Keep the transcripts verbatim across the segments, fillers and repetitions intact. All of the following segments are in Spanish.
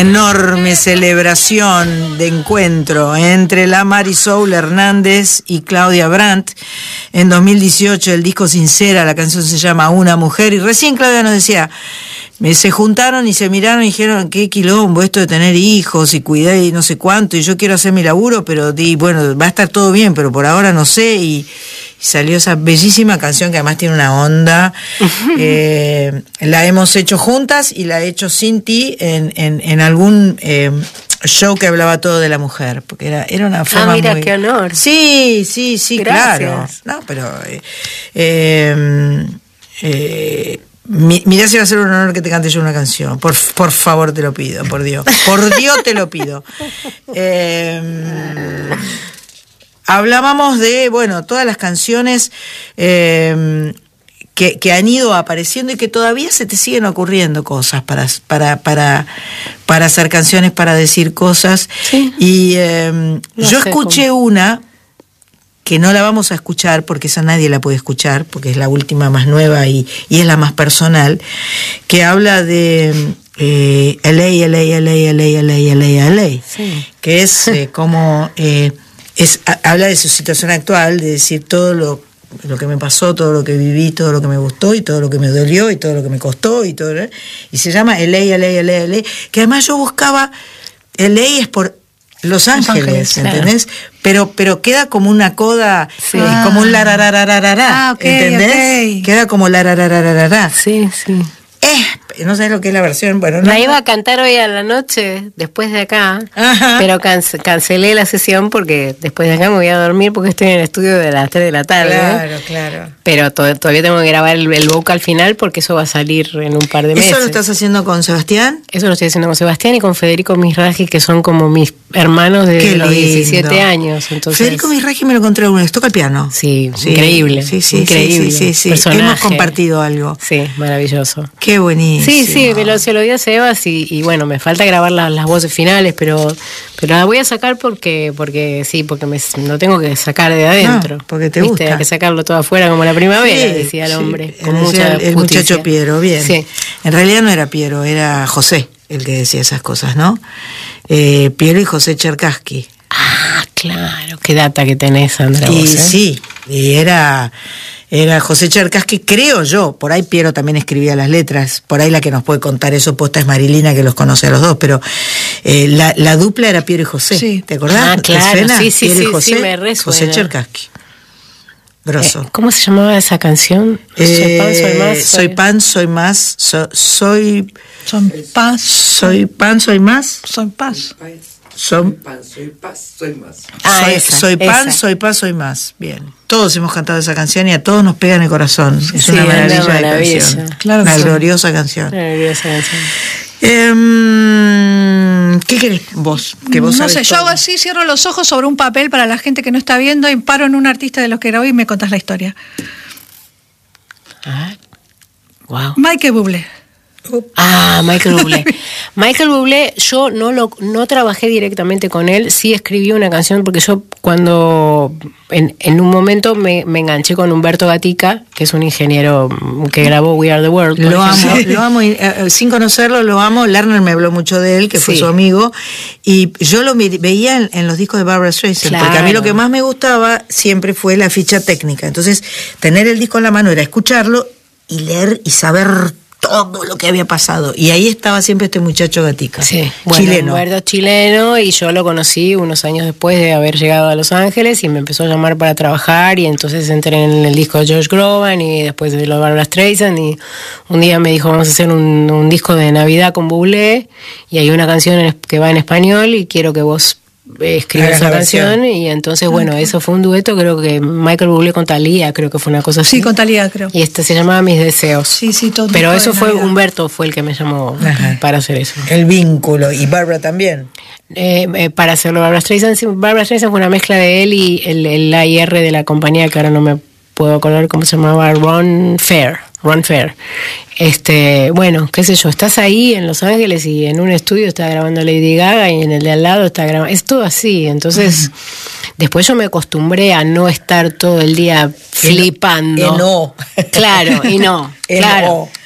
enorme celebración de encuentro entre la Marisol Hernández y Claudia Brandt. En dos mil dieciocho el disco Sincera, la canción se llama Una Mujer, y recién Claudia nos decía, se juntaron y se miraron y dijeron, qué quilombo esto de tener hijos y cuidar y no sé cuánto, y yo quiero hacer mi laburo, pero di, bueno, va a estar todo bien, pero por ahora no sé, y, y salió esa bellísima canción que además tiene una onda. eh, la hemos hecho juntas y la he hecho Cinti en, en, en algún eh, show que hablaba todo de la mujer, porque era, era una forma ah, mira, muy... qué honor. Sí, sí, sí, gracias. Claro. No, pero... Eh, eh, eh, mirá si va a ser un honor que te cante yo una canción. Por, por favor, te lo pido, por Dios. Por Dios te lo pido. Eh, hablábamos de, bueno, todas las canciones eh, que, que han ido apareciendo y que todavía se te siguen ocurriendo cosas para, para, para, para hacer canciones, para decir cosas. Sí. Y eh, no yo sé escuché cómo. una que no la vamos a escuchar porque esa nadie la puede escuchar, porque es la última más nueva y, y es la más personal, que habla de eh, L A, L A, L A, L A, L A, L A, L A, sí. que es eh, como, eh, es, a, habla de su situación actual, de decir todo lo, lo que me pasó, todo lo que viví, todo lo que me gustó y todo lo que me dolió y todo lo que me costó y todo, y se llama L A, L A, L A, L A, que además yo buscaba, L A es por Los Ángeles, Los Ángeles, ¿entendés? Claro. Pero, pero queda como una coda, sí. eh, Ah. como un larararararará, Ah, okay, ¿entendés? Okay. Queda como larararararará. Sí, sí. Eh, no sabes lo que es la versión, bueno. No, la iba a cantar hoy a la noche, después de acá, Ajá. pero canc- cancelé la sesión porque después de acá me voy a dormir porque estoy en el estudio de las tres de la tarde. Claro, claro. Pero to- todavía tengo que grabar el, el vocal final porque eso va a salir en un par de meses. ¿Eso lo estás haciendo con Sebastián? Eso lo estoy haciendo con Sebastián y con Federico Misraji, que son como mis hermanos de Qué los lindo. diecisiete años. Entonces, Federico Misraji me lo encontré alguna vez, toca el piano. Sí, Sí, increíble. Sí, sí, increíble. sí, sí, sí. Personaje. Hemos compartido algo. Sí, maravilloso. Qué buenísimo. Sí, sí, me lo, se lo di a Sebas y, y bueno, me falta grabar la, las voces finales, pero pero la voy a sacar porque porque sí, porque me lo tengo que sacar de adentro. No, porque te ¿Viste? gusta. Hay que sacarlo todo afuera como la primavera, Sí, decía el sí. hombre. Con Decía mucha el, el justicia. muchacho Piero, bien. Sí. En realidad no era Piero, era José el que decía esas cosas, ¿no? Eh, Piero y José Cherkassky. Ah, claro, qué data que tenés, Sandra. Y vos, ¿eh? sí, y era, era José Cherkassky, creo yo, por ahí Piero también escribía las letras, por ahí la que nos puede contar eso posta es Marilina, que los conoce a los dos, pero eh, la, la dupla era Piero y José, Sí. ¿te acordás? Ah, ¿Te claro, suena? sí, sí, Piero y sí, José, sí, me resuena. José Cherkassky. Grosso. Eh, ¿Cómo se llamaba esa canción? Eh, soy pan, soy más. Soy, soy pan, soy más, so- soy, Son paz. soy pan, soy más, Son paz. son, Pan, soy paz, soy más. Ah, soy, esa, soy pan, esa. soy paz, soy más. Bien. Todos hemos cantado esa canción y a todos nos pega en el corazón. Es Sí, una una maravilla, maravilla. de canción. Claro que una sí. gloriosa canción. Maravillosa canción. Eh, ¿Qué querés vos? Que vos No sabés sé, yo todo. hago así, cierro los ojos sobre un papel para la gente que no está viendo y paro en un artista de los que grabé y me contás la historia. Ah, wow. Michael Bublé. Ah, Michael Bublé. Michael Bublé, yo no lo no trabajé directamente con él, sí escribí una canción porque yo cuando en, en un momento me, me enganché con Humberto Gatica, que es un ingeniero que grabó We Are the World. por Lo amo, ejemplo. lo amo, y, eh, sin conocerlo lo amo. Lerner me habló mucho de él, que fue Sí. su amigo, y yo lo mi- veía en, en los discos de Barbra Streisand, Claro. porque a mí lo que más me gustaba siempre fue la ficha técnica. Entonces, tener el disco en la mano era escucharlo y leer y saber todo lo que había pasado. Y ahí estaba siempre este muchacho Gatica, Sí, bueno, chileno. Humberto chileno, y yo lo conocí unos años después de haber llegado a Los Ángeles y me empezó a llamar para trabajar y entonces entré en el disco de George Groban y después de los Barbra Streisand y un día me dijo vamos a hacer un, un disco de Navidad con Bublé y hay una canción en, que va en español y quiero que vos eh, escribas Hagas esa la canción versión. y entonces bueno, eso fue un dueto, creo que Michael Bublé con Thalía, creo que fue una cosa así. Sí, con Thalía, creo. Y este se llamaba Mis Deseos. Sí, sí, todo. Pero tipo eso de fue Navidad. Humberto, fue el que me llamó Ajá. para hacer eso. El vínculo, y Barbara también. Eh, eh, para hacerlo Barbra Streisand, sí, Barbra Streisand fue una mezcla de él y el, el A I R de la compañía que ahora no me puedo acordar cómo se llamaba, Ron Fair, Ron Fair. Este, bueno, qué sé yo, estás ahí en Los Ángeles y en un estudio está grabando Lady Gaga y en el de al lado está grabando, es todo así, entonces uh-huh. Después yo me acostumbré a no estar todo el día flipando. Y no. Claro, y no, Y claro. no.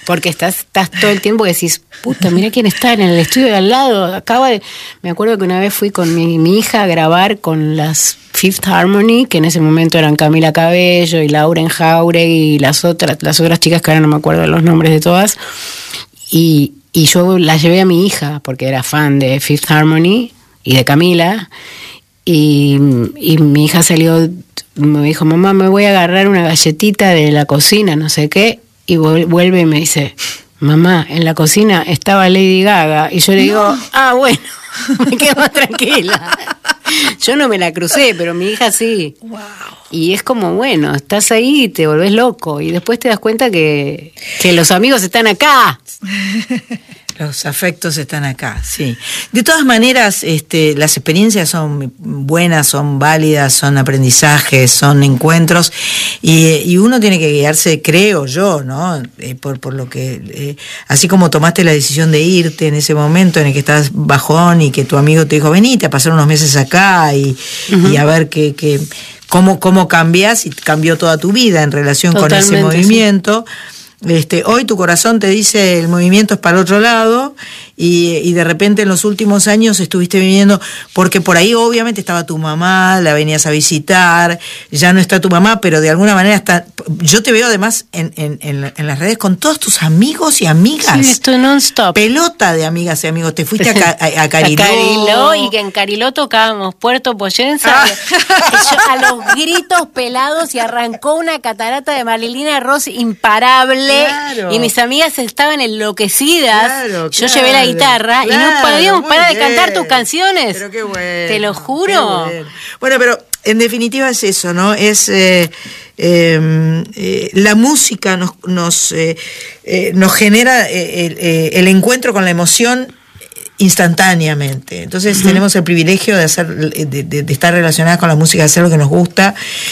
Porque estás, estás todo el tiempo que decís, puta, mira quién está en el estudio de al lado. Acaba de... Me acuerdo que una vez fui con mi, mi hija a grabar con las Fifth Harmony, que en ese momento eran Camila Cabello y Lauren Jauregui y las otras, las otras chicas que ahora no me acuerdo los nombres de todas. Y, y yo la llevé a mi hija, porque era fan de Fifth Harmony y de Camila. Y, y mi hija salió, me dijo, mamá, me voy a agarrar una galletita de la cocina, no sé qué. Y vuelve y me dice, mamá, en la cocina estaba Lady Gaga. Y yo le digo, no. ah, bueno, me quedo más tranquila. Yo no me la crucé, pero mi hija sí. Wow. Y es como, bueno, estás ahí y te volvés loco. Y después te das cuenta que, que los amigos están acá. Los afectos están acá, sí. De todas maneras, este, las experiencias son buenas, son válidas, son aprendizajes, son encuentros, y, y uno tiene que guiarse, creo yo, ¿no? Eh, por, por lo que, eh, así como tomaste la decisión de irte en ese momento en el que estás bajón y que tu amigo te dijo, venite a pasar unos meses acá y, uh-huh. y a ver qué, qué, cómo, cómo cambias, y cambió toda tu vida en relación Totalmente, con ese movimiento. Sí. Este, hoy tu corazón te dice el movimiento es para el otro lado, y, y de repente en los últimos años estuviste viviendo, porque por ahí obviamente estaba tu mamá, la venías a visitar, ya no está tu mamá, pero de alguna manera está. Yo te veo además en, en, en, en las redes con todos tus amigos y amigas. Sí, estoy non-stop. Pelota de amigas y amigos. Te fuiste a, a, a Cariló. A Cariló, y que en Cariló tocábamos Puerto Poyenza. Ah. Yo, a los gritos pelados, y arrancó una catarata de Marilina Ross imparable. Claro. Y mis amigas estaban enloquecidas. Claro, claro, yo llevé la guitarra, claro, y no podíamos parar bien. de cantar tus canciones. Pero qué bueno. Te lo juro. Bueno, pero en definitiva es eso, ¿no? Es eh, eh, eh, la música nos nos eh, eh, nos genera eh, el, eh, el encuentro con la emoción instantáneamente. Entonces uh-huh. tenemos el privilegio de hacer de, de, de estar relacionadas con la música, de hacer lo que nos gusta,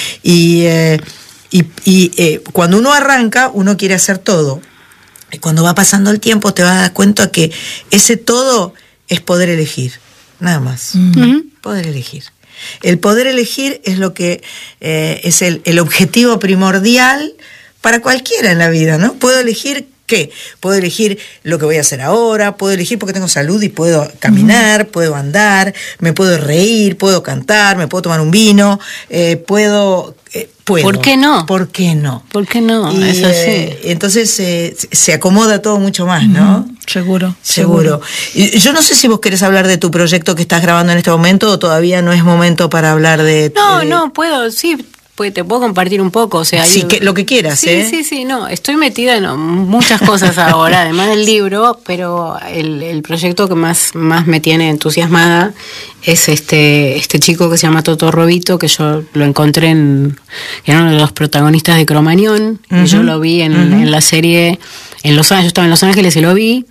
y eh, y, y eh, cuando uno arranca, uno quiere hacer todo. Y cuando va pasando el tiempo te vas a dar cuenta que ese todo es poder elegir, nada más. Uh-huh. Poder elegir. El poder elegir es lo que eh, es el, el objetivo primordial para cualquiera en la vida, ¿no? Puedo elegir ¿qué? Puedo elegir lo que voy a hacer ahora, puedo elegir porque tengo salud y puedo caminar, uh-huh. puedo andar, me puedo reír, puedo cantar, me puedo tomar un vino, eh, puedo... Eh, puedo. ¿Por qué no? ¿Por qué no? ¿Por qué no? Y, es así. Eh, entonces eh, se acomoda todo mucho más, ¿no? Uh-huh. Seguro. Seguro. Y yo no sé si vos querés hablar de tu proyecto que estás grabando en este momento, o todavía no es momento para hablar de... No, de... no, puedo, sí... Pues te puedo compartir un poco, o sea, sí, yo, que, lo que quieras, sí, ¿eh? Sí, sí, no, estoy metida en muchas cosas ahora, además del libro, pero el, el proyecto que más, más me tiene entusiasmada es este, este chico que se llama Toto Robito, que yo lo encontré en, era uno de los protagonistas de Cromañón, uh-huh. y yo lo vi en, uh-huh. en la serie, en Los Ángeles, yo estaba en Los Ángeles y lo vi,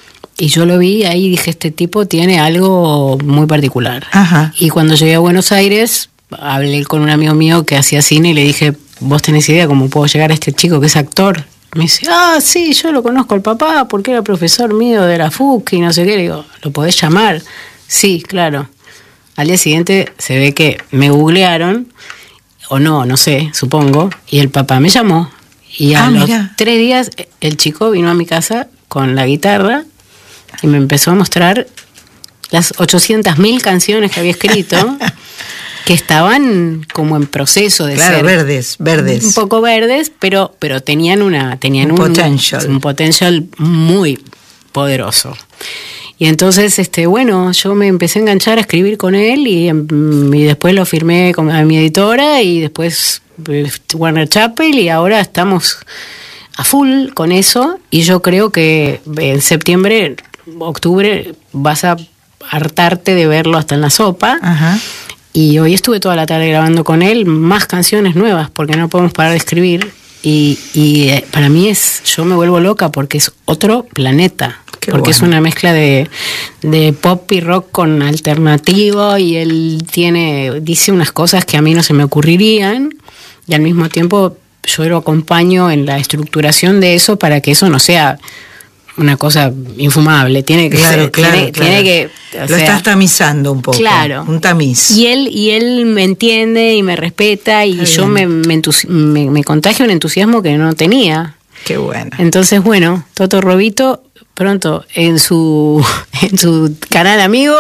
y yo lo vi ahí y dije, este tipo tiene algo muy particular. Ajá. Y cuando llegué a Buenos Aires, hablé con un amigo mío que hacía cine y le dije, ¿vos tenés idea cómo puedo llegar a este chico que es actor? Me dice, ah, sí, yo lo conozco al papá porque era profesor mío de la F U C y no sé qué. Le digo, ¿lo podés llamar? Sí, claro. Al día siguiente se ve que me googlearon, o no, no sé, supongo, y el papá me llamó. Y a ah, los mira. tres días el chico vino a mi casa con la guitarra y me empezó a mostrar las ochocientas mil canciones que había escrito, que estaban como en proceso de claro, ser verdes, verdes. Un poco verdes, pero, pero tenían una, tenían un, un potential. Un potential muy poderoso. Y entonces, este, bueno, yo me empecé a enganchar a escribir con él y, y después lo firmé con a mi editora y después Warner Chappell, y ahora estamos a full con eso, y yo creo que en septiembre, octubre vas a hartarte de verlo hasta en la sopa. Ajá. Y hoy estuve toda la tarde grabando con él más canciones nuevas porque no podemos parar de escribir, y, y para mí es, yo me vuelvo loca porque es otro planeta. Qué porque bueno. Es una mezcla de, de pop y rock con alternativo, y él tiene, dice unas cosas que a mí no se me ocurrirían, y al mismo tiempo yo lo acompaño en la estructuración de eso para que eso no sea una cosa infumable. Tiene que claro, ser, claro, tiene, claro. tiene que lo sea, estás tamizando un poco. Claro. Un tamiz. Y él, y él me entiende y me respeta, y Está yo me, me, entusi- me, me contagio un entusiasmo que no tenía. Qué bueno. Entonces, bueno, Toto Robito pronto en su en su canal amigo,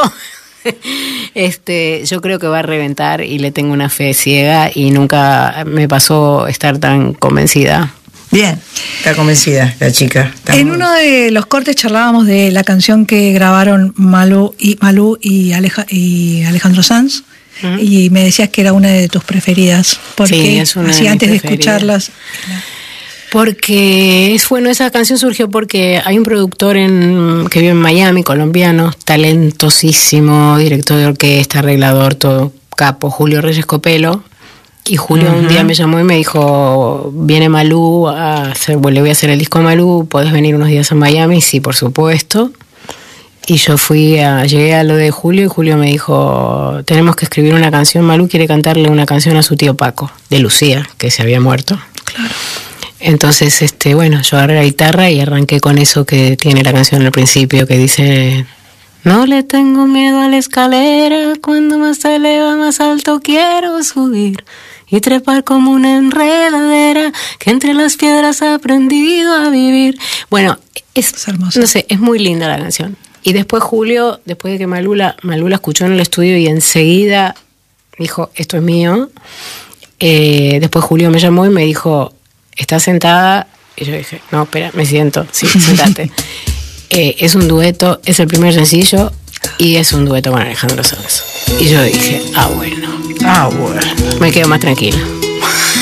este, yo creo que va a reventar y le tengo una fe ciega y nunca me pasó estar tan convencida. Bien, está convencida la chica. Está en muy... uno de los cortes charlábamos de la canción que grabaron Malú y Malú y, Aleja, y Alejandro Sanz. Uh-huh. Y me decías que era una de tus preferidas. Porque sí, es una así de antes de preferidas. escucharlas. Porque es bueno, esa canción surgió porque hay un productor en, que vive en Miami, colombiano, talentosísimo, director de orquesta, arreglador, todo capo, Julio Reyes Copelo. Y Julio uh-huh. un día me llamó y me dijo, viene Malú, a hacer, bueno, le voy a hacer el disco a Malú, ¿podés venir unos días a Miami? Sí, por supuesto. Y yo fui a, llegué a lo de Julio y Julio me dijo, tenemos que escribir una canción, Malú quiere cantarle una canción a su tío Paco, de Lucía, que se había muerto. Claro. Entonces, este, bueno, yo agarré la guitarra y arranqué con eso que tiene la canción al principio, que dice... No le tengo miedo a la escalera, cuando más se eleva más alto quiero subir y trepar como una enredadera que entre las piedras ha aprendido a vivir. Bueno, es, es hermoso. No sé, es muy linda la canción. Y después Julio, después de que Malú la, Malú la escuchó en el estudio y enseguida dijo, esto es mío, eh, después Julio me llamó y me dijo, ¿estás sentada? Y yo dije, no, espera, me siento, sí, sentate. Eh, es un dueto, es el primer sencillo y es un dueto con Alejandro Sanz. Y yo dije, ah, bueno, ah, bueno, me quedo más tranquila.